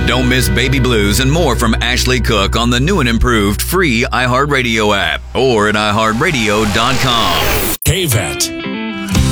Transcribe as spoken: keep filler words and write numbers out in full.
Don't miss Baby Blues and more from Ashley Cook on the new and improved free iHeartRadio app or at i heart radio dot com. K V E T.